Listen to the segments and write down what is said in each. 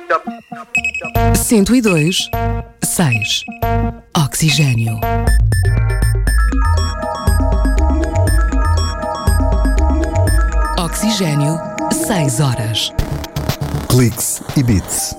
102.6 Oxigênio. Oxigênio, 6 horas. Cliques e Beats.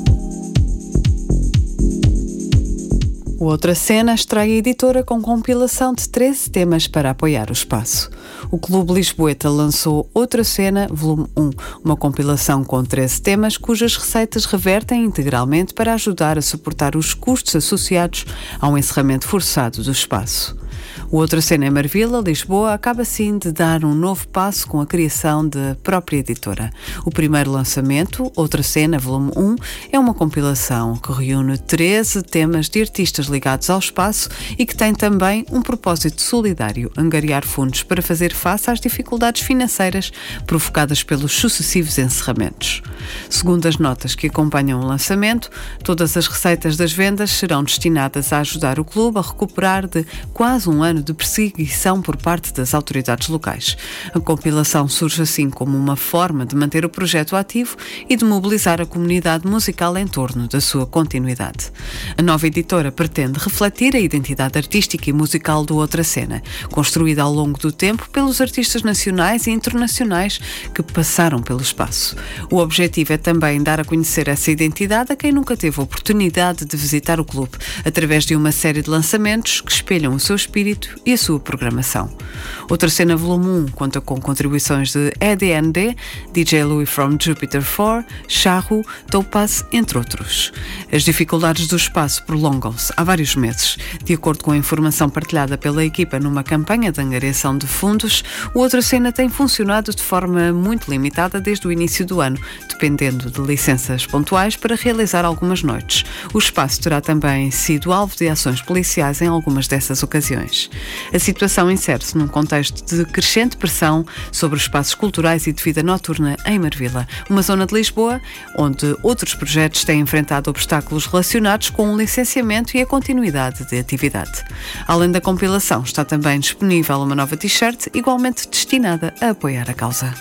O Outra Cena estreia a editora com compilação de 13 temas para apoiar o espaço. O Clube Lisboeta lançou Outra Cena, volume 1, uma compilação com 13 temas cujas receitas revertem integralmente para ajudar a suportar os custos associados ao encerramento forçado do espaço. O Outra Cena em Marvila, Lisboa, acaba assim de dar um novo passo com a criação da própria editora. O primeiro lançamento, Outra Cena, volume 1, é uma compilação que reúne 13 temas de artistas ligados ao espaço e que tem também um propósito solidário, angariar fundos para fazer face às dificuldades financeiras provocadas pelos sucessivos encerramentos. Segundo as notas que acompanham o lançamento, todas as receitas das vendas serão destinadas a ajudar o clube a recuperar de quase um ano de perseguição por parte das autoridades locais. A compilação surge assim como uma forma de manter o projeto ativo e de mobilizar a comunidade musical em torno da sua continuidade. A nova editora pretende refletir a identidade artística e musical do Outra Cena, construída ao longo do tempo pelos artistas nacionais e internacionais que passaram pelo espaço. O objetivo é também dar a conhecer essa identidade a quem nunca teve a oportunidade de visitar o clube, através de uma série de lançamentos que espelham o seu espírito e a sua programação. Outra Cena volume 1 conta com contribuições de EDND, DJ Louis from Jupiter 4, Charro, Topaz, entre outros. As dificuldades do espaço prolongam-se há vários meses. De acordo com a informação partilhada pela equipa numa campanha de angariação de fundos, o Outra Cena tem funcionado de forma muito limitada desde o início do ano, dependendo de licenças pontuais para realizar algumas noites. O espaço terá também sido alvo de ações policiais em algumas dessas ocasiões. A situação insere-se num contexto de crescente pressão sobre os espaços culturais e de vida noturna em Marvila, uma zona de Lisboa onde outros projetos têm enfrentado obstáculos relacionados com o licenciamento e a continuidade de atividade. Além da compilação, está também disponível uma nova t-shirt igualmente destinada a apoiar a causa.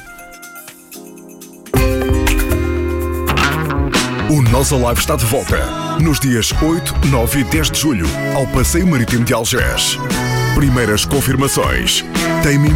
O Nós Alive está de volta nos dias 8, 9 e 10 de julho ao Passeio Marítimo de Algés. Primeiras confirmações.